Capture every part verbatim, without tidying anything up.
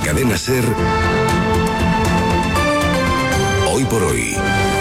Cadena SER, Hoy por Hoy,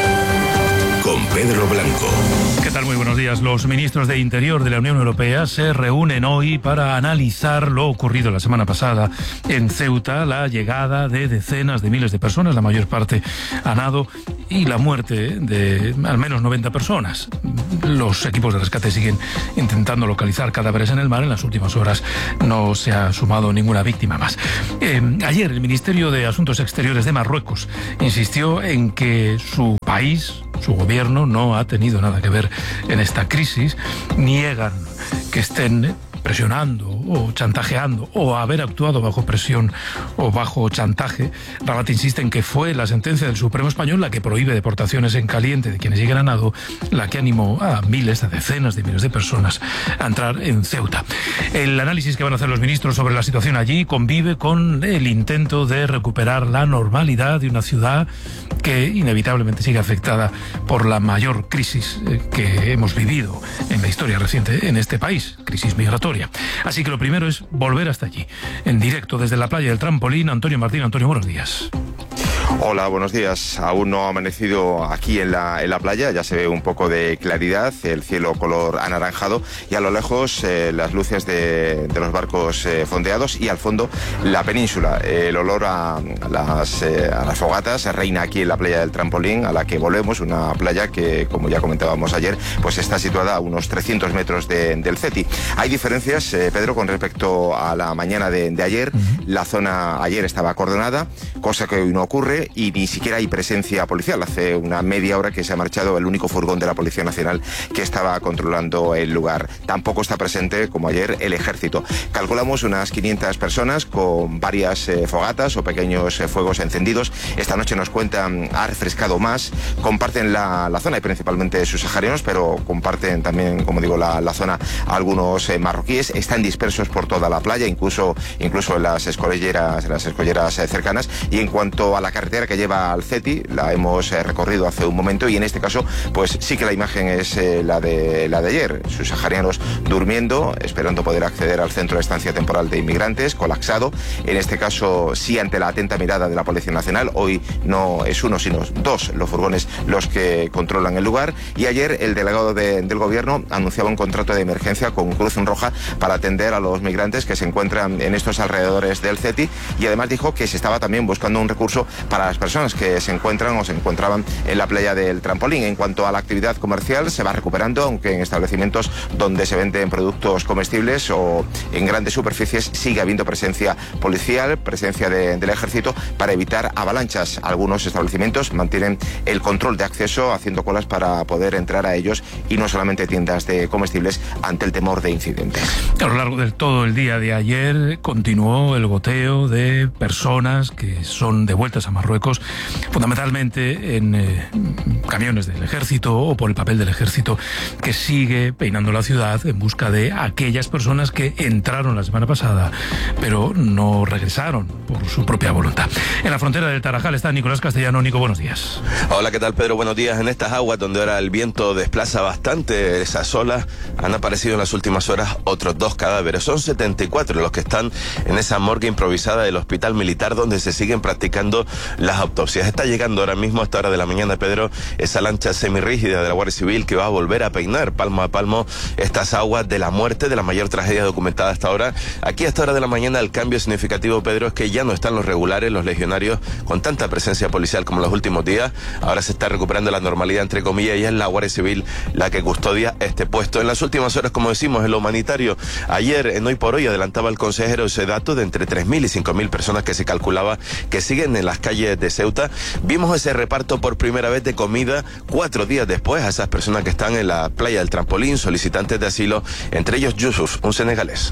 con Pedro Blanco. ¿Qué tal? Muy buenos días. Los ministros de Interior de la Unión Europea se reúnen hoy para analizar lo ocurrido la semana pasada en Ceuta, la llegada de decenas de miles de personas, la mayor parte a nado, y la muerte de al menos noventa personas. Los equipos de rescate siguen intentando localizar cadáveres en el mar. En las últimas horas no se ha sumado ninguna víctima más. Eh, ayer el Ministerio de Asuntos Exteriores de Marruecos insistió en que su país, su gobierno, no ha tenido nada que ver en esta crisis. Niegan que estén presionando o chantajeando o haber actuado bajo presión o bajo chantaje. Rabat insiste en que fue la sentencia del Supremo Español la que prohíbe deportaciones en caliente de quienes lleguen a nado, la que animó a miles, a decenas de miles de personas a entrar en Ceuta. El análisis que van a hacer los ministros sobre la situación allí convive con el intento de recuperar la normalidad de una ciudad que inevitablemente sigue afectada por la mayor crisis que hemos vivido en la historia reciente en este país, crisis migratoria. Así que lo primero es volver hasta allí. En directo desde la playa del Trampolín, Antonio Martín. Antonio, buenos días. Hola, buenos días. Aún no ha amanecido aquí en la, en la playa, ya se ve un poco de claridad, el cielo color anaranjado y a lo lejos eh, las luces de, de los barcos eh, fondeados y al fondo la península. El olor a, a, las, eh, a las fogatas reina aquí en la playa del Trampolín, a la que volvemos, una playa que, como ya comentábamos ayer, pues está situada a unos trescientos metros de, del CETI. Hay diferencias, eh, Pedro, con respecto a la mañana de, de ayer. Uh-huh. La zona ayer estaba acordonada, cosa que hoy no ocurre, y ni siquiera hay presencia policial. Hace una media hora que se ha marchado el único furgón de la Policía Nacional que estaba controlando el lugar. Tampoco está presente, como ayer, el ejército. Calculamos unas quinientas personas con varias eh, fogatas o pequeños eh, fuegos encendidos. Esta noche nos cuentan, ha refrescado más. Comparten la, la zona y principalmente subsaharianos, pero comparten también, como digo, la, la zona algunos eh, marroquíes. Están dispersos por toda la playa, incluso, incluso en las escolleras, en las escolleras eh, cercanas. Y en cuanto a la carretera que lleva al CETI, la hemos eh, recorrido hace un momento y en este caso pues sí que la imagen es eh, la de la de ayer, subsaharianos durmiendo, esperando poder acceder al centro de estancia temporal de inmigrantes, colapsado. En este caso sí, ante la atenta mirada de la Policía Nacional. Hoy no es uno sino dos los furgones los que controlan el lugar, y ayer el delegado de, del gobierno anunciaba un contrato de emergencia con Cruz Roja para atender a los migrantes que se encuentran en estos alrededores del CETI, y además dijo que se estaba también buscando un recurso para las personas que se encuentran o se encontraban en la playa del Trampolín. En cuanto a la actividad comercial, se va recuperando, aunque en establecimientos donde se venden productos comestibles o en grandes superficies sigue habiendo presencia policial, presencia de, del ejército para evitar avalanchas. Algunos establecimientos mantienen el control de acceso, haciendo colas para poder entrar a ellos, y no solamente tiendas de comestibles, ante el temor de incidentes. A lo largo de todo el día de ayer continuó el goteo de personas que son devueltas a Marruecos, fundamentalmente en eh, camiones del ejército o por el papel del ejército, que sigue peinando la ciudad en busca de aquellas personas que entraron la semana pasada pero no regresaron por su propia voluntad. En la frontera del Tarajal está Nicolás Castellano. Nico, buenos días. Hola, ¿qué tal, Pedro? Buenos días. En estas aguas donde ahora el viento desplaza bastante esas olas, han aparecido en las últimas horas otros dos cadáveres. Son setenta y cuatro los que están en esa morgue improvisada del Hospital Militar, donde se siguen practicando las autopsias. Está llegando ahora mismo a esta hora de la mañana, Pedro, esa lancha semirrígida de la Guardia Civil que va a volver a peinar palmo a palmo estas aguas de la muerte, de la mayor tragedia documentada hasta ahora. Aquí a esta hora de la mañana el cambio significativo, Pedro, es que ya no están los regulares, los legionarios con tanta presencia policial como los últimos días. Ahora se está recuperando la normalidad, entre comillas, y es la Guardia Civil la que custodia este puesto. En las últimas horas, como decimos, en lo humanitario, ayer, en Hoy por Hoy, adelantaba el consejero ese dato de entre tres mil y cinco mil personas que se calculaba que siguen en las calles de Ceuta. Vimos ese reparto por primera vez de comida cuatro días después a esas personas que están en la playa del Trampolín, solicitantes de asilo, entre ellos Yusuf, un senegalés.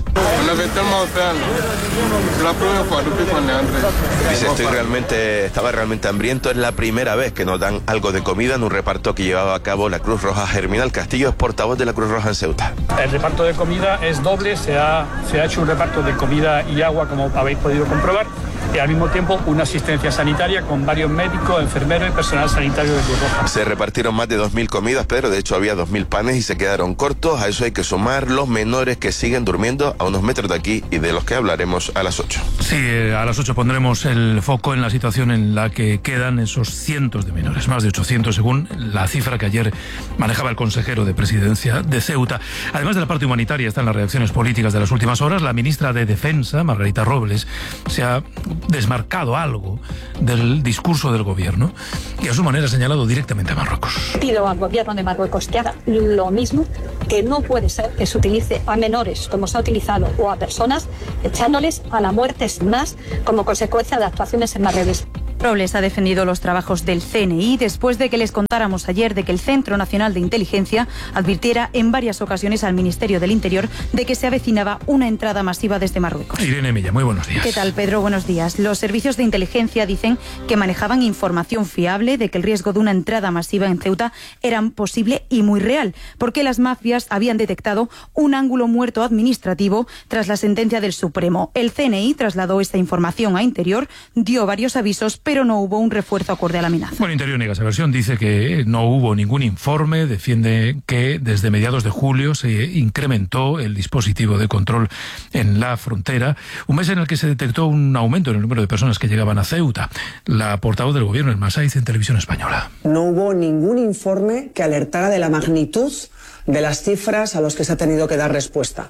Dice, estoy realmente, estaba realmente hambriento, es la primera vez que nos dan algo de comida en un reparto que llevaba a cabo la Cruz Roja. Germinal Castillo es portavoz de la Cruz Roja en Ceuta. El reparto de comida es doble, se ha, se ha hecho un reparto de comida y agua, como habéis podido comprobar. y al mismo tiempo una asistencia sanitaria con varios médicos, enfermeros y personal sanitario de Cruz Roja. Se repartieron más de dos mil comidas, pero de hecho había dos mil panes y se quedaron cortos. A eso hay que sumar los menores que siguen durmiendo a unos metros de aquí y de los que hablaremos a las ocho. Sí, a las ocho pondremos el foco en la situación en la que quedan esos cientos de menores, más de ochocientos según la cifra que ayer manejaba el consejero de Presidencia de Ceuta. Además de la parte humanitaria están las reacciones políticas de las últimas horas. La ministra de Defensa, Margarita Robles, se ha desmarcado algo del discurso del gobierno y a su manera ha señalado directamente a Marruecos. Pido al gobierno de Marruecos que haga lo mismo, que no puede ser que se utilice a menores como se ha utilizado o a personas echándoles a la muerte sin más como consecuencia de actuaciones en Marruecos. Robles ha defendido los trabajos del C N I después de que les contáramos ayer de que el Centro Nacional de Inteligencia advirtiera en varias ocasiones al Ministerio del Interior de que se avecinaba una entrada masiva desde Marruecos. Irene Milla, muy buenos días. ¿Qué tal, Pedro? Buenos días. Los servicios de inteligencia dicen que manejaban información fiable de que el riesgo de una entrada masiva en Ceuta era posible y muy real, porque las mafias habían detectado un ángulo muerto administrativo tras la sentencia del Supremo. El C N I trasladó esta información a Interior, dio varios avisos, pero no hubo un refuerzo acorde a la amenaza. Bueno, Interior niega esa versión, dice que no hubo ningún informe, defiende que desde mediados de julio se incrementó el dispositivo de control en la frontera, un mes en el que se detectó un aumento en el número de personas que llegaban a Ceuta. La portavoz del gobierno, Elma Saiz, en Televisión Española. No hubo ningún informe que alertara de la magnitud de las cifras a los que se ha tenido que dar respuesta.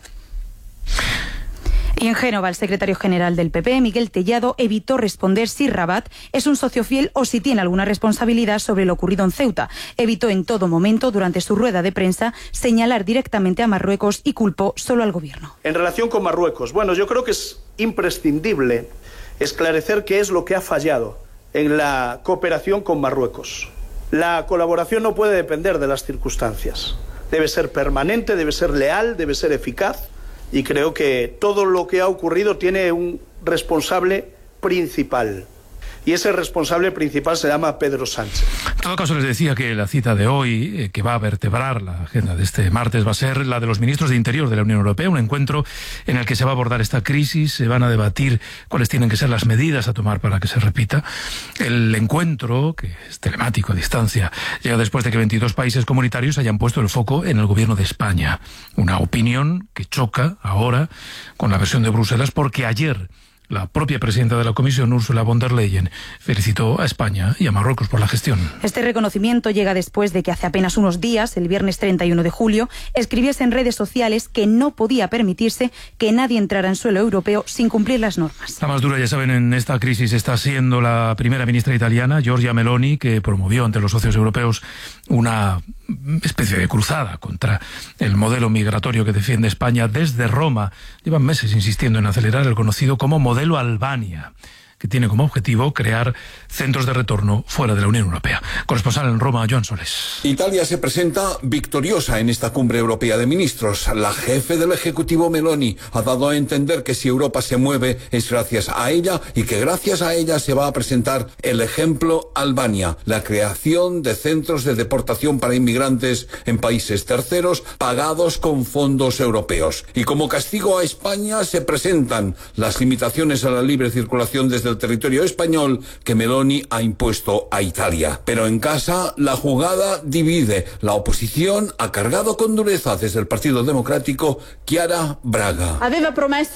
Y en Génova, el secretario general del P P, Miguel Tellado, evitó responder si Rabat es un socio fiel o si tiene alguna responsabilidad sobre lo ocurrido en Ceuta. Evitó en todo momento, durante su rueda de prensa, señalar directamente a Marruecos y culpó solo al gobierno. En relación con Marruecos, bueno, yo creo que es imprescindible esclarecer qué es lo que ha fallado en la cooperación con Marruecos. La colaboración no puede depender de las circunstancias. Debe ser permanente, debe ser leal, debe ser eficaz. Y creo que todo lo que ha ocurrido tiene un responsable principal. Y ese responsable principal se llama Pedro Sánchez. En todo caso, les decía que la cita de hoy, eh, que va a vertebrar la agenda de este martes, va a ser la de los ministros de Interior de la Unión Europea, un encuentro en el que se va a abordar esta crisis, se van a debatir cuáles tienen que ser las medidas a tomar para que se repita. El encuentro, que es telemático a distancia, llega después de que veintidós países comunitarios hayan puesto el foco en el gobierno de España. Una opinión que choca ahora con la versión de Bruselas, porque ayer la propia presidenta de la Comisión, Ursula von der Leyen, felicitó a España y a Marruecos por la gestión. Este reconocimiento llega después de que hace apenas unos días, el viernes treinta y uno de julio, escribiese en redes sociales que no podía permitirse que nadie entrara en suelo europeo sin cumplir las normas. La más dura, ya saben, en esta crisis está siendo la primera ministra italiana, Giorgia Meloni, que promovió ante los socios europeos una especie de cruzada contra el modelo migratorio que defiende España desde Roma. Llevan meses insistiendo en acelerar el conocido como modelo Albania, que tiene como objetivo crear centros de retorno fuera de la Unión Europea. Corresponsal en Roma, Joan Soles. Italia se presenta victoriosa en esta cumbre europea de ministros. La jefe del Ejecutivo, Meloni, ha dado a entender que si Europa se mueve es gracias a ella y que gracias a ella se va a presentar el ejemplo Albania, la creación de centros de deportación para inmigrantes en países terceros pagados con fondos europeos. Y como castigo a España se presentan las limitaciones a la libre circulación desde del territorio español que Meloni ha impuesto a Italia. Pero en casa la jugada divide. La oposición ha cargado con dureza desde el Partido Democrático Chiara Braga. Había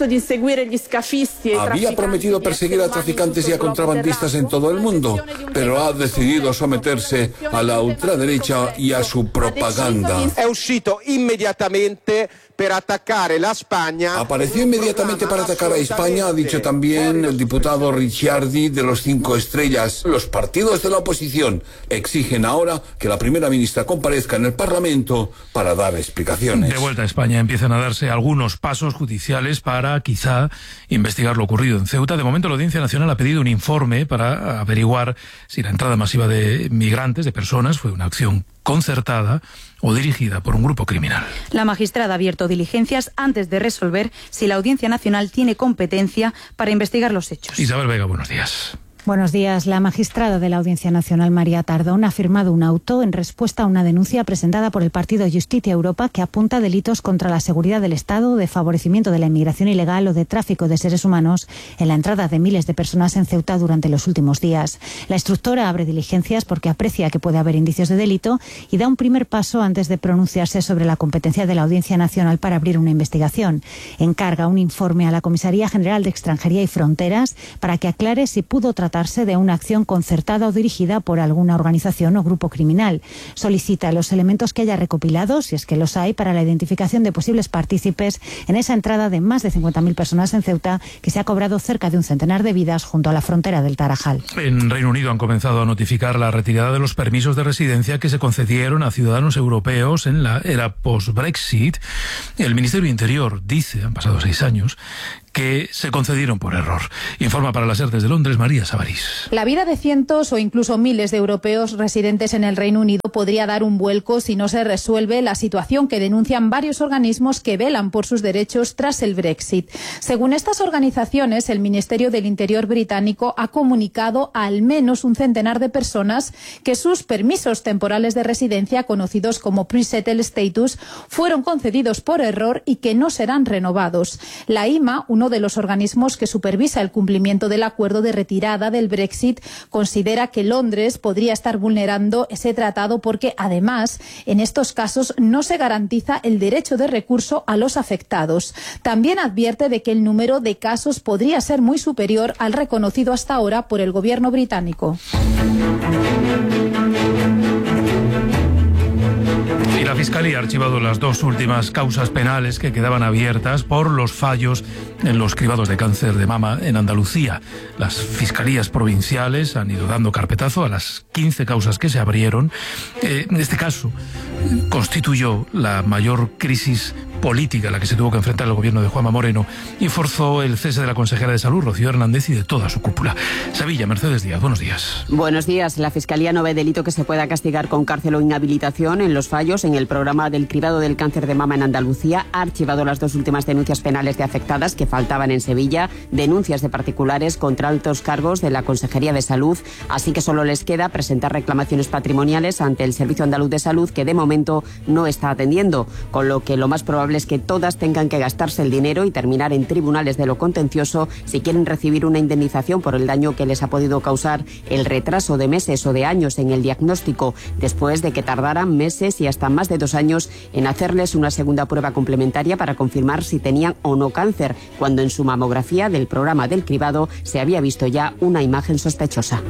prometido perseguir a traficantes y a contrabandistas en todo el mundo, pero ha decidido someterse a la ultraderecha y a su propaganda. È uscito immediatamente per attaccare la España. Apareció inmediatamente para atacar a España, ha dicho también el diputado Ricciardi de los Cinco Estrellas. Los partidos de la oposición exigen ahora que la primera ministra comparezca en el Parlamento para dar explicaciones. De vuelta a España empiezan a darse algunos pasos judiciales para quizá investigar lo ocurrido en Ceuta. De momento la Audiencia Nacional ha pedido un informe para averiguar si la entrada masiva de migrantes, de personas, fue una acción concertada o dirigida por un grupo criminal. La magistrada ha abierto diligencias antes de resolver si la Audiencia Nacional tiene competencia para investigar los hechos. Isabel Vega, buenos días. Buenos días. La magistrada de la Audiencia Nacional, María Tardón, ha firmado un auto en respuesta a una denuncia presentada por el partido Justicia Europa que apunta a delitos contra la seguridad del Estado, de favorecimiento de la inmigración ilegal o de tráfico de seres humanos en la entrada de miles de personas en Ceuta durante los últimos días. La instructora abre diligencias porque aprecia que puede haber indicios de delito y da un primer paso antes de pronunciarse sobre la competencia de la Audiencia Nacional para abrir una investigación. Encarga un informe a la Comisaría General de Extranjería y Fronteras para que aclare si pudo tratarse de una acción concertada o dirigida por alguna organización o grupo criminal. Solicita los elementos que haya recopilado, si es que los hay, para la identificación de posibles partícipes en esa entrada de más de cincuenta mil personas en Ceuta, que se ha cobrado cerca de un centenar de vidas junto a la frontera del Tarajal. En Reino Unido han comenzado a notificar la retirada de los permisos de residencia que se concedieron a ciudadanos europeos en la era post-Brexit. El Ministerio de Interior dice, han pasado seis años, que se concedieron por error. Informa para las E R desde Londres, María Sabarís. La vida de cientos o incluso miles de europeos residentes en el Reino Unido podría dar un vuelco si no se resuelve la situación que denuncian varios organismos que velan por sus derechos tras el Brexit. Según estas organizaciones, el Ministerio del Interior británico ha comunicado a al menos un centenar de personas que sus permisos temporales de residencia, conocidos como pre-settled status, fueron concedidos por error y que no serán renovados. La I M A, un uno de los organismos que supervisa el cumplimiento del acuerdo de retirada del Brexit, considera que Londres podría estar vulnerando ese tratado porque, además, en estos casos no se garantiza el derecho de recurso a los afectados. También advierte de que el número de casos podría ser muy superior al reconocido hasta ahora por el gobierno británico. Y la Fiscalía ha archivado las dos últimas causas penales que quedaban abiertas por los fallos en los cribados de cáncer de mama en Andalucía. Las fiscalías provinciales han ido dando carpetazo a las quince causas que se abrieron. Eh, en este caso, constituyó la mayor crisis política a la que se tuvo que enfrentar el gobierno de Juanma Moreno y forzó el cese de la consejera de Salud, Rocío Hernández, y de toda su cúpula. Sevilla, Mercedes Díaz, buenos días. Buenos días. La Fiscalía no ve delito que se pueda castigar con cárcel o inhabilitación en los fallos en el programa del cribado del cáncer de mama en Andalucía. Ha archivado las dos últimas denuncias penales de afectadas que faltaban en Sevilla, denuncias de particulares contra altos cargos de la Consejería de Salud, así que solo les queda presentar reclamaciones patrimoniales ante el Servicio Andaluz de Salud, que de momento no está atendiendo, con lo que lo más probable es que todas tengan que gastarse el dinero y terminar en tribunales de lo contencioso si quieren recibir una indemnización por el daño que les ha podido causar el retraso de meses o de años en el diagnóstico, después de que tardaran meses y hasta más de dos años en hacerles una segunda prueba complementaria para confirmar si tenían o no cáncer, cuando en su mamografía del programa del cribado se había visto ya una imagen sospechosa.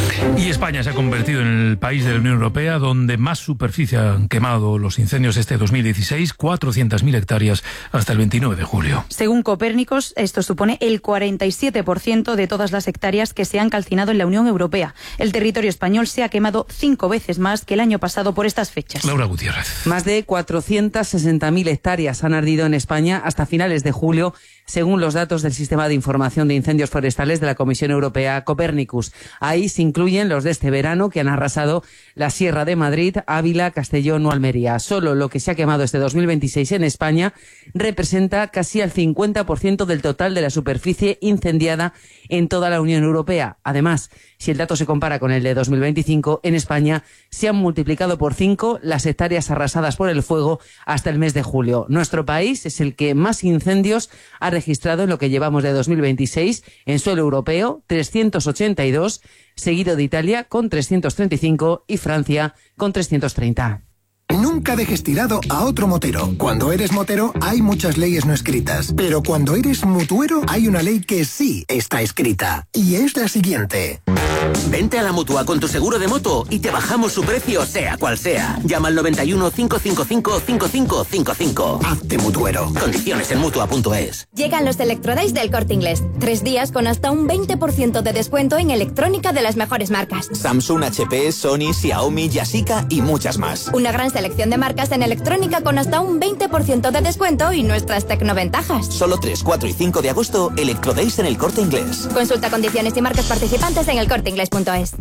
Y España se ha convertido en el país de la Unión Europea donde más superficie han quemado los incendios este dos mil dieciséis, cuatrocientas mil hectáreas hasta el veintinueve de julio. Según Copérnicos, esto supone el cuarenta y siete por ciento de todas las hectáreas que se han calcinado en la Unión Europea. El territorio español se ha quemado cinco veces más que el año pasado por estas fechas. Laura Gutiérrez. Más de cuatrocientas sesenta mil hectáreas han ardido en España hasta finales de julio, según los datos del Sistema de Información de Incendios Forestales de la Comisión Europea Copérnicus. Ahí se incluyen los de este verano, que han arrasado la Sierra de Madrid, Ávila, Castellón o Almería. Solo lo que se ha quemado este dos mil veintiséis en España representa casi el cincuenta por ciento del total de la superficie incendiada en toda la Unión Europea. Además, si el dato se compara con el de dos mil veinticinco, en España se han multiplicado por cinco las hectáreas arrasadas por el fuego hasta el mes de julio. Nuestro país es el que más incendios ha registrado en lo que llevamos de dos mil veintiséis en suelo europeo, trescientos ochenta y dos, seguido de Italia con trescientos treinta y cinco y Francia con trescientos treinta. Nunca dejes tirado a otro motero. Cuando eres motero hay muchas leyes no escritas, pero cuando eres mutuero hay una ley que sí está escrita, y es la siguiente. Vente a la Mutua con tu seguro de moto y te bajamos su precio sea cual sea. Llama al noventa y uno, cinco cinco cinco, cinco cinco cinco cinco. Hazte mutuero. Condiciones en Mutua punto es. Llegan los Electrodays del Corte Inglés. Tres días con hasta un veinte por ciento de descuento en electrónica de las mejores marcas. Samsung, H P, Sony, Xiaomi, Yashica y muchas más. Una gran selección de marcas en electrónica con hasta un veinte por ciento de descuento y nuestras tecnoventajas. Solo tres, cuatro y cinco de agosto, Electrodays en el Corte Inglés. Consulta condiciones y marcas participantes en el corte inglés punto es.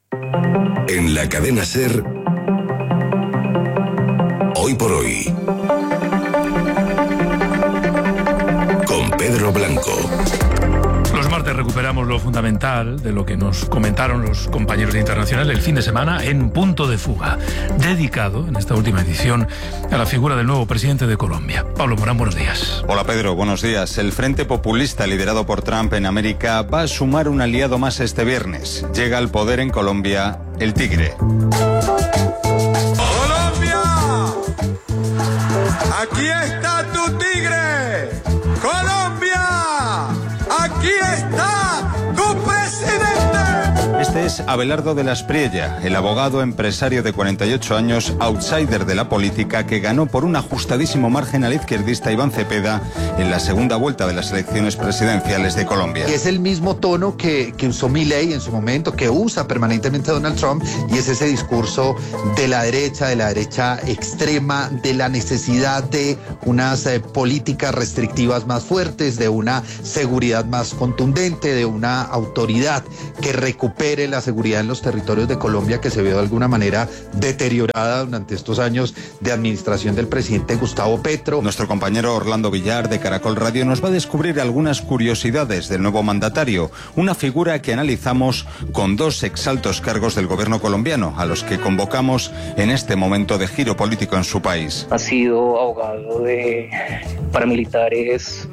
En la cadena SER, Hoy por Hoy, con Pedro Blanco. Los martes recuperamos recuperamos lo fundamental de lo que nos comentaron los compañeros de Internacional el fin de semana en Punto de Fuga, dedicado en esta última edición a la figura del nuevo presidente de Colombia. Pablo Morán, buenos días. Hola Pedro, buenos días. El Frente Populista liderado por Trump en América va a sumar un aliado más este viernes. Llega al poder en Colombia el Tigre. ¡Colombia! ¡Aquí está tu tigre! ¡Colombia! ¡Aquí está tu presidente! Este es Abelardo de la Espriella, el abogado empresario de cuarenta y ocho años, outsider de la política, que ganó por un ajustadísimo margen al izquierdista Iván Cepeda en la segunda vuelta de las elecciones presidenciales de Colombia. Es el mismo tono que, que usó Milei en su momento, que usa permanentemente Donald Trump, y es ese discurso de la derecha, de la derecha extrema, de la necesidad de unas eh, políticas restrictivas más fuertes, de una seguridad más contundente, de una autoridad que recupere la seguridad en los territorios de Colombia, que se vio de alguna manera deteriorada durante estos años de administración del presidente Gustavo Petro. Nuestro compañero Orlando Villar de Caracol Radio nos va a descubrir algunas curiosidades del nuevo mandatario, una figura que analizamos con dos exaltos cargos del gobierno colombiano, a los que convocamos en este momento de giro político en su país. Ha sido abogado de paramilitares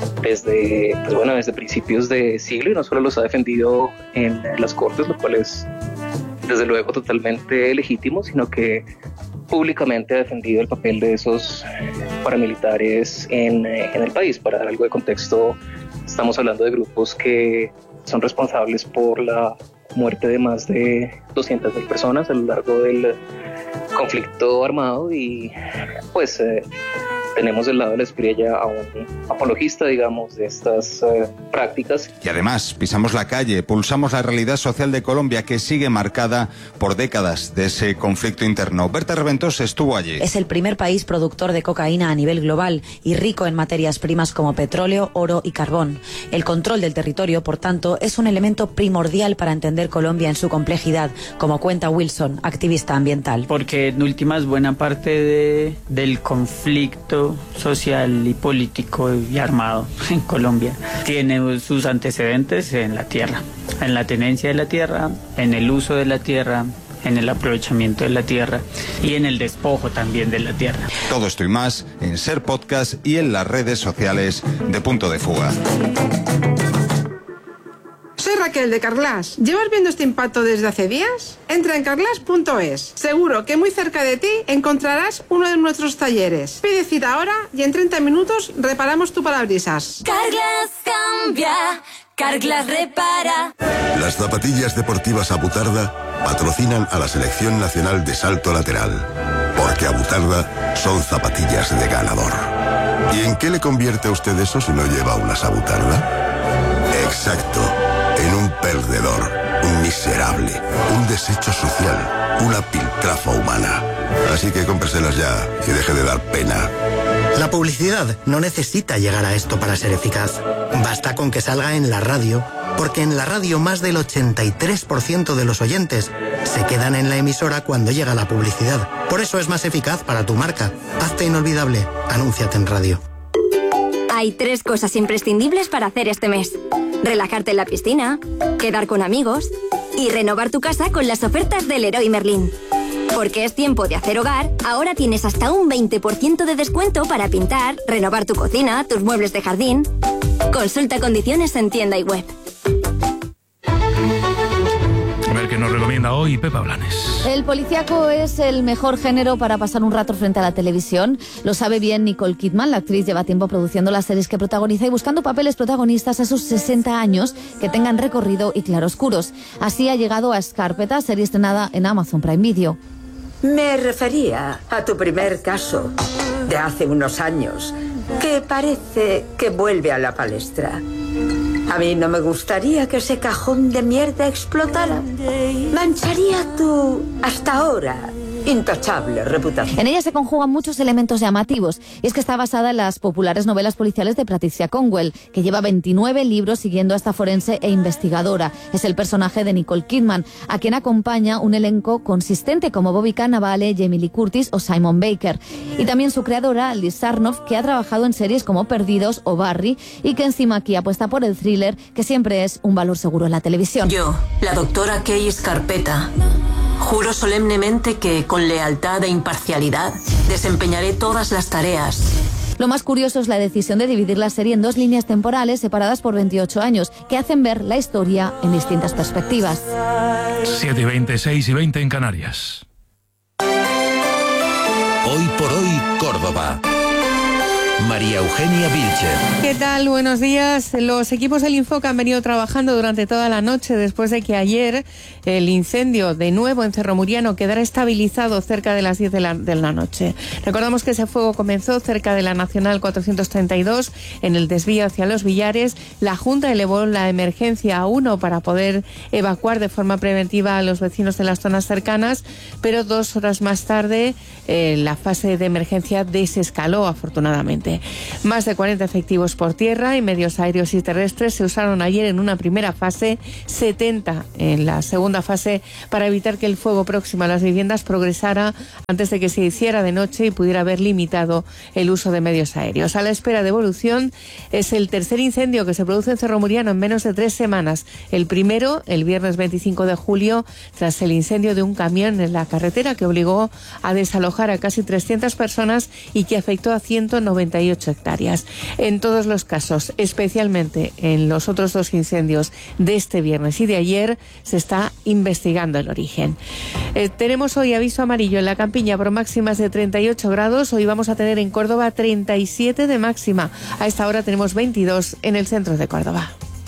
desde, pues bueno, desde principios de siglo, y no solo los ha defendido en las cortes, lo cual es desde luego totalmente legítimo, sino que públicamente ha defendido el papel de esos paramilitares en, en el país. Para dar algo de contexto, estamos hablando de grupos que son responsables por la muerte de más de doscientas mil personas a lo largo del conflicto armado, y pues eh, tenemos del lado de la Espriella a un apologista, digamos, de estas eh, prácticas. Y además pisamos la calle, pulsamos la realidad social de Colombia, que sigue marcada por décadas de ese conflicto interno. Berta Reventós estuvo allí. Es el primer país productor de cocaína a nivel global y rico en materias primas como petróleo, oro y carbón. El control del territorio, por tanto, es un elemento primordial para entender Colombia en su complejidad, como cuenta Wilson, activista ambiental. Porque en últimas buena parte de, del conflicto social y político y armado en Colombia tiene sus antecedentes en la tierra, en la tenencia de la tierra, en el uso de la tierra, en el aprovechamiento de la tierra y en el despojo también de la tierra. Todo esto y más en Ser Podcast y en las redes sociales de Punto de Fuga. Soy Raquel de Carglass. ¿Llevas viendo este impacto desde hace días? Entra en carglass punto es. Seguro que muy cerca de ti encontrarás uno de nuestros talleres. Pide cita ahora y en treinta minutos reparamos tu parabrisas. Carglass cambia, Carglass repara. Las zapatillas deportivas Abutarda patrocinan a la Selección Nacional de Salto Lateral, porque Abutarda son zapatillas de ganador. ¿Y en qué le convierte a usted eso si no lleva unas Abutarda? Exacto. En un perdedor, un miserable, un desecho social, una piltrafa humana. Así que cómpreselas ya y deje de dar pena. La publicidad no necesita llegar a esto para ser eficaz. Basta con que salga en la radio, porque en la radio más del ochenta y tres por ciento de los oyentes se quedan en la emisora cuando llega la publicidad. Por eso es más eficaz para tu marca. Hazte inolvidable. Anúnciate en radio. Hay tres cosas imprescindibles para hacer este mes: relajarte en la piscina, quedar con amigos y renovar tu casa con las ofertas del Leroy Merlin. Porque es tiempo de hacer hogar, ahora tienes hasta un veinte por ciento de descuento para pintar, renovar tu cocina, tus muebles de jardín. Consulta condiciones en tienda y web. A ver qué nos recomienda hoy Pepa Blanes. El policíaco es el mejor género para pasar un rato frente a la televisión. Lo sabe bien Nicole Kidman. La actriz lleva tiempo produciendo las series que protagoniza y buscando papeles protagonistas a sus sesenta años que tengan recorrido y claroscuros. Así ha llegado a Escarpeta, serie estrenada en Amazon Prime Video. Me refería a tu primer caso de hace unos años, que parece que vuelve a la palestra. A mí no me gustaría que ese cajón de mierda explotara. Mancharía tu hasta ahora intachable reputación. En ella se conjugan muchos elementos llamativos, y es que está basada en las populares novelas policiales de Patricia Cornwell, que lleva veintinueve libros siguiendo a esta forense e investigadora. Es el personaje de Nicole Kidman, a quien acompaña un elenco consistente como Bobby Cannavale, Jamie Lee Curtis o Simon Baker. Y también su creadora, Liz Sarnoff, que ha trabajado en series como Perdidos o Barry, y que encima aquí apuesta por el thriller, que siempre es un valor seguro en la televisión. Yo, la doctora Kay Scarpetta, juro solemnemente que, con lealtad e imparcialidad, desempeñaré todas las tareas. Lo más curioso es la decisión de dividir la serie en dos líneas temporales separadas por veintiocho años, que hacen ver la historia en distintas perspectivas. siete y veinte, seis y veinte en Canarias. Hoy por hoy, Córdoba. María Eugenia Vilcher. ¿Qué tal? Buenos días. Los equipos del Infoca han venido trabajando durante toda la noche después de que ayer el incendio de nuevo en Cerro Muriano quedara estabilizado cerca de las diez de la, de la noche. Recordamos que ese fuego comenzó cerca de la Nacional cuatrocientos treinta y dos en el desvío hacia Los Villares. La Junta elevó la emergencia a uno para poder evacuar de forma preventiva a los vecinos de las zonas cercanas, pero dos horas más tarde eh, la fase de emergencia desescaló afortunadamente. Más de cuarenta efectivos por tierra y medios aéreos y terrestres se usaron ayer en una primera fase, setenta en la segunda fase, para evitar que el fuego próximo a las viviendas progresara antes de que se hiciera de noche y pudiera haber limitado el uso de medios aéreos. A la espera de evolución, es el tercer incendio que se produce en Cerro Muriano en menos de tres semanas. El primero, el viernes veinticinco de julio, tras el incendio de un camión en la carretera que obligó a desalojar a casi trescientas personas y que afectó a ciento noventa y ocho hectáreas. En todos los casos, especialmente en los otros dos incendios de este viernes y de ayer, se está investigando el origen. Eh, tenemos hoy aviso amarillo en la Campiña por máximas de treinta y ocho grados. Hoy vamos a tener en Córdoba treinta y siete de máxima. A esta hora tenemos veintidós en el centro de Córdoba.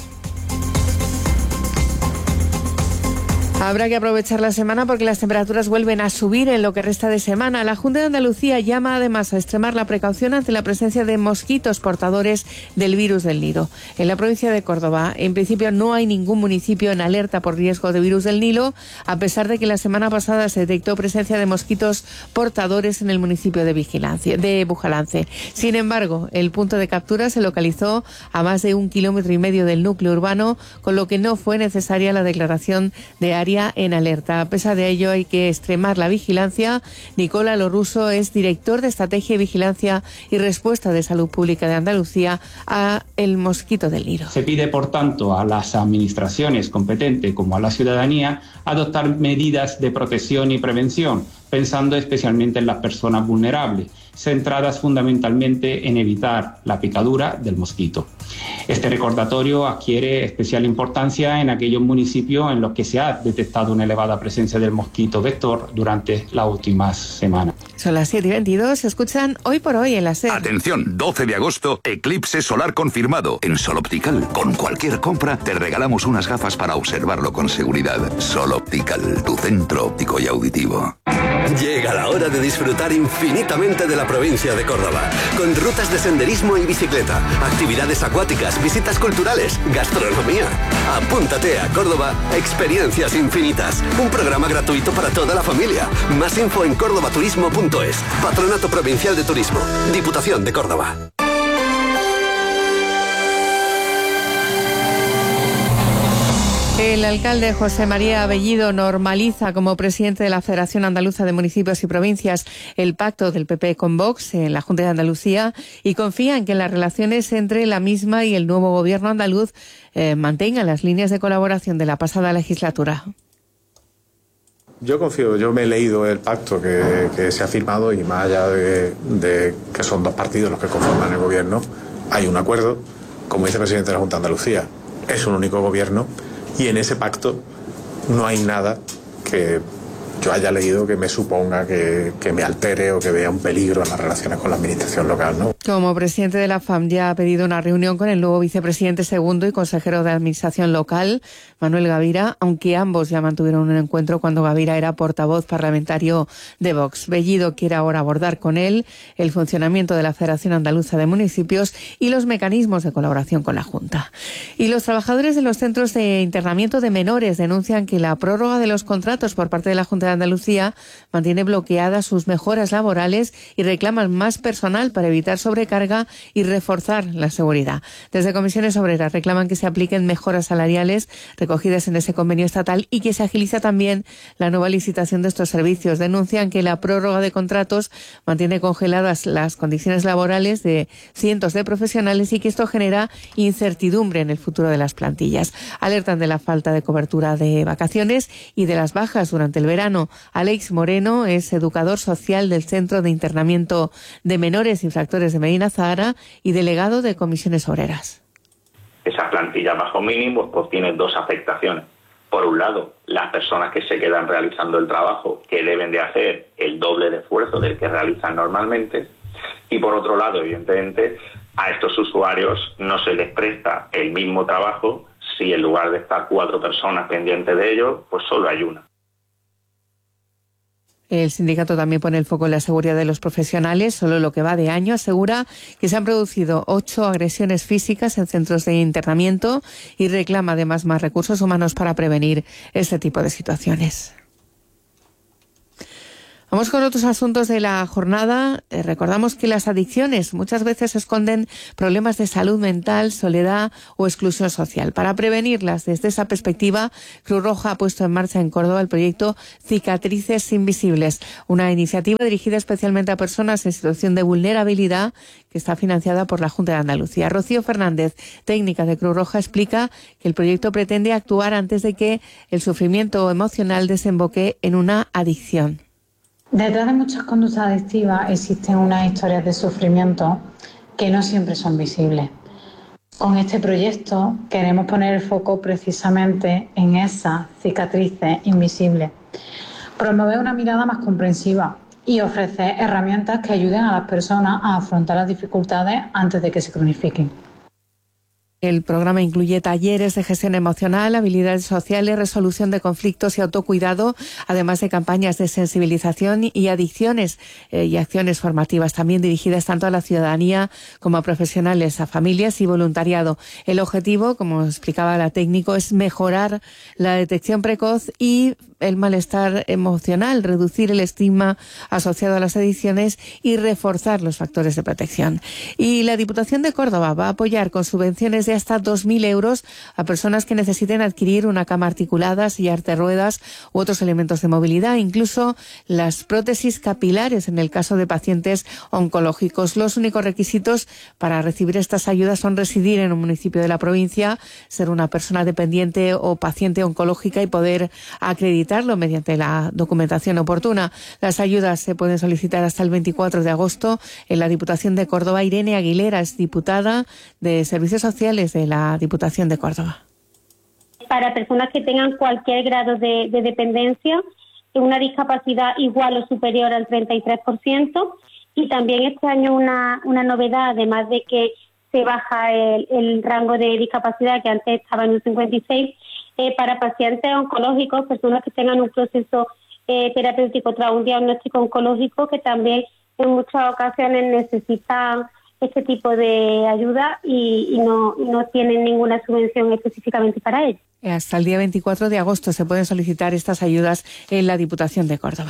Habrá que aprovechar la semana porque las temperaturas vuelven a subir en lo que resta de semana. La Junta de Andalucía llama además a extremar la precaución ante la presencia de mosquitos portadores del virus del Nilo. En la provincia de Córdoba, en principio, no hay ningún municipio en alerta por riesgo de virus del Nilo, a pesar de que la semana pasada se detectó presencia de mosquitos portadores en el municipio de Vigilancia, de Bujalance. Sin embargo, el punto de captura se localizó a más de un kilómetro y medio del núcleo urbano, con lo que no fue necesaria la declaración de área en alerta. A pesar de ello, hay que extremar la vigilancia. Nicola Loruso es director de Estrategia y Vigilancia y Respuesta de Salud Pública de Andalucía a el mosquito del Nilo. Se pide, por tanto, a las administraciones competentes como a la ciudadanía adoptar medidas de protección y prevención, pensando especialmente en las personas vulnerables, centradas fundamentalmente en evitar la picadura del mosquito. Este recordatorio adquiere especial importancia en aquellos municipios en los que se ha detectado una elevada presencia del mosquito vector durante las últimas semanas. Son las siete y veintidós, se escuchan Hoy por Hoy en la SER. Atención, doce de agosto, eclipse solar confirmado. En Sol Optical, con cualquier compra, te regalamos unas gafas para observarlo con seguridad. Sol Optical, tu centro óptico y auditivo. Llega la hora de disfrutar infinitamente de la provincia de Córdoba, con rutas de senderismo y bicicleta, actividades acuáticas, visitas culturales, gastronomía. Apúntate a Córdoba Experiencias Infinitas, un programa gratuito para toda la familia. Más info en cordobaturismo punto es. Patronato Provincial de Turismo, Diputación de Córdoba. El alcalde José María Abellido normaliza como presidente de la Federación Andaluza de Municipios y Provincias el pacto del P P con Vox en la Junta de Andalucía y confía en que las relaciones entre la misma y el nuevo gobierno andaluz eh, mantengan las líneas de colaboración de la pasada legislatura. Yo confío, yo me he leído el pacto que, que se ha firmado y más allá de, de que son dos partidos los que conforman el gobierno, hay un acuerdo como vicepresidente de la Junta de Andalucía. Es un único gobierno. Y en ese pacto no hay nada que yo haya leído que me suponga que, que me altere o que vea un peligro en las relaciones con la administración local, ¿no? Como presidente de la F A M ya ha pedido una reunión con el nuevo vicepresidente segundo y consejero de Administración local, Manuel Gavira, aunque ambos ya mantuvieron un encuentro cuando Gavira era portavoz parlamentario de Vox. Bellido quiere ahora abordar con él el funcionamiento de la Federación Andaluza de Municipios y los mecanismos de colaboración con la Junta. Y los trabajadores de los centros de internamiento de menores denuncian que la prórroga de los contratos por parte de la Junta de Andalucía mantiene bloqueadas sus mejoras laborales y reclaman más personal para evitar sobre sobrecarga y reforzar la seguridad. Desde Comisiones Obreras reclaman que se apliquen mejoras salariales recogidas en ese convenio estatal y que se agilice también la nueva licitación de estos servicios. Denuncian que la prórroga de contratos mantiene congeladas las condiciones laborales de cientos de profesionales y que esto genera incertidumbre en el futuro de las plantillas. Alertan de la falta de cobertura de vacaciones y de las bajas durante el verano. Alex Moreno es educador social del Centro de Internamiento de Menores Infractores de Medina Zahara y delegado de Comisiones Obreras. Esa plantilla bajo mínimo pues tiene dos afectaciones. Por un lado, las personas que se quedan realizando el trabajo, que deben de hacer el doble de esfuerzo del que realizan normalmente. Y por otro lado, evidentemente, a estos usuarios no se les presta el mismo trabajo si en lugar de estar cuatro personas pendientes de ellos, pues solo hay una. El sindicato también pone el foco en la seguridad de los profesionales. Solo lo que va de año asegura que se han producido ocho agresiones físicas en centros de internamiento y reclama además más recursos humanos para prevenir este tipo de situaciones. Vamos con otros asuntos de la jornada. Eh, recordamos que las adicciones muchas veces esconden problemas de salud mental, soledad o exclusión social. Para prevenirlas desde esa perspectiva, Cruz Roja ha puesto en marcha en Córdoba el proyecto Cicatrices Invisibles, una iniciativa dirigida especialmente a personas en situación de vulnerabilidad que está financiada por la Junta de Andalucía. Rocío Fernández, técnica de Cruz Roja, explica que el proyecto pretende actuar antes de que el sufrimiento emocional desemboque en una adicción. Detrás de muchas conductas adictivas existen unas historias de sufrimiento que no siempre son visibles. Con este proyecto queremos poner el foco precisamente en esas cicatrices invisibles, promover una mirada más comprensiva y ofrecer herramientas que ayuden a las personas a afrontar las dificultades antes de que se cronifiquen. El programa incluye talleres de gestión emocional, habilidades sociales, resolución de conflictos y autocuidado, además de campañas de sensibilización y adicciones eh, y acciones formativas también dirigidas tanto a la ciudadanía como a profesionales, a familias y voluntariado. El objetivo, como explicaba la técnico, es mejorar la detección precoz y el malestar emocional, reducir el estigma asociado a las adicciones y reforzar los factores de protección. Y la Diputación de Córdoba va a apoyar con subvenciones de hasta dos mil euros a personas que necesiten adquirir una cama articulada, sillas de ruedas u otros elementos de movilidad, incluso las prótesis capilares en el caso de pacientes oncológicos. Los únicos requisitos para recibir estas ayudas son residir en un municipio de la provincia, ser una persona dependiente o paciente oncológica y poder acreditarlo mediante la documentación oportuna. Las ayudas se pueden solicitar hasta el veinticuatro de agosto en la Diputación de Córdoba. Irene Aguilera es diputada de Servicios Sociales de la Diputación de Córdoba. Para personas que tengan cualquier grado de, de dependencia, una discapacidad igual o superior al treinta y tres por ciento, y también este año una, una novedad, además de que se baja el, el rango de discapacidad que antes estaba en un cincuenta y seis, eh, para pacientes oncológicos, personas que tengan un proceso eh, terapéutico tras un diagnóstico oncológico, que también en muchas ocasiones necesitan este tipo de ayuda y, y no, no tienen ninguna subvención específicamente para ello. Hasta el día veinticuatro de agosto se pueden solicitar estas ayudas en la Diputación de Córdoba.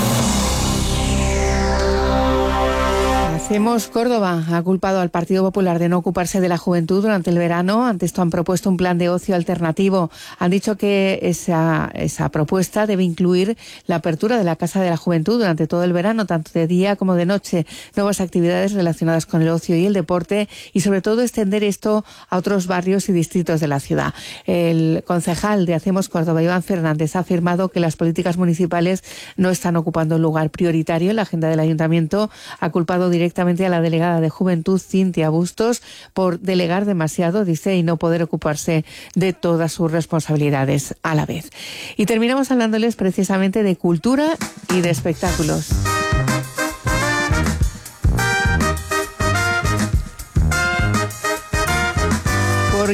Hacemos Córdoba ha culpado al Partido Popular de no ocuparse de la juventud durante el verano. Ante esto han propuesto un plan de ocio alternativo. Han dicho que esa, esa propuesta debe incluir la apertura de la Casa de la Juventud durante todo el verano, tanto de día como de noche, nuevas actividades relacionadas con el ocio y el deporte y sobre todo extender esto a otros barrios y distritos de la ciudad. El concejal de Hacemos Córdoba, Iván Fernández, ha afirmado que las políticas municipales no están ocupando un lugar prioritario en la agenda del ayuntamiento. Ha culpado directamente a la delegada de Juventud, Cintia Bustos, por delegar demasiado, dice, y no poder ocuparse de todas sus responsabilidades a la vez. Y terminamos hablándoles precisamente de cultura y de espectáculos.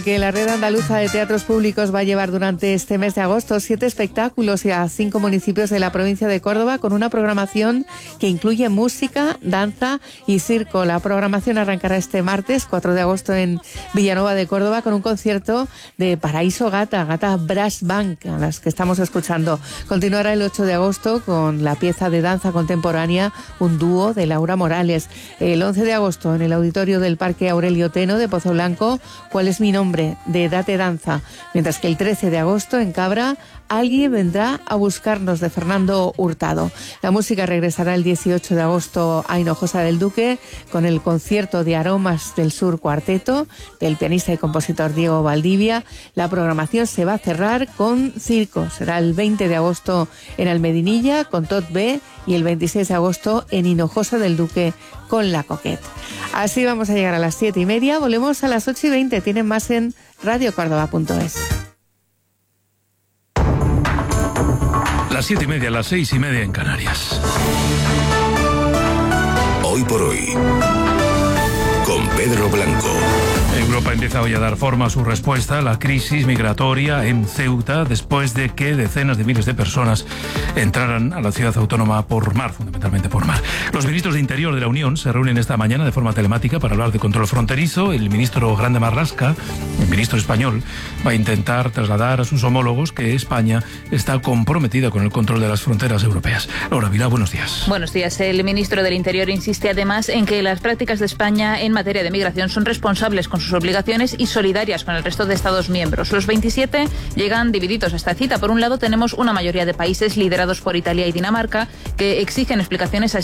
Porque la Red Andaluza de Teatros Públicos va a llevar durante este mes de agosto siete espectáculos a cinco municipios de la provincia de Córdoba con una programación que incluye música, danza y circo. La programación arrancará este martes cuatro de agosto en Villanueva de Córdoba con un concierto de Paraíso Gata, Gata Brass Band, a las que estamos escuchando. Continuará el ocho de agosto con la pieza de danza contemporánea Un dúo de Laura Morales. El once de agosto en el auditorio del Parque Aurelio Teno de Pozo Blanco, ¿Cuál es mi nombre?, de Date Danza. Mientras que el trece de agosto en Cabra, Alguien vendrá a buscarnos, de Fernando Hurtado. La música regresará el dieciocho de agosto a Hinojosa del Duque con el concierto de Aromas del Sur Cuarteto del pianista y compositor Diego Valdivia. La programación se va a cerrar con circo. Será el veinte de agosto en Almedinilla con Tot B y el veintiséis de agosto en Hinojosa del Duque con La Coquette. Así vamos a llegar a las siete y media. Volvemos a las ocho y veinte. Tienen más en radio córdoba punto es. Las siete y media, las seis y media en Canarias. Hoy por hoy, con Pedro Blanco. Europa empieza hoy a dar forma a su respuesta a la crisis migratoria en Ceuta después de que decenas de miles de personas entraran a la ciudad autónoma por mar, fundamentalmente por mar. Los ministros de Interior de la Unión se reúnen esta mañana de forma telemática para hablar de control fronterizo. El ministro Grande Marlaska, el ministro español, va a intentar trasladar a sus homólogos que España está comprometida con el control de las fronteras europeas. Laura Vilá, buenos días. Buenos días. El ministro del Interior insiste además en que las prácticas de España en materia de migración son responsables con sus obligaciones y solidarias con el resto de Estados miembros. Los veintisiete llegan divididos a esta cita. Por un lado tenemos una mayoría de países liderados por Italia y Dinamarca que exigen explicaciones a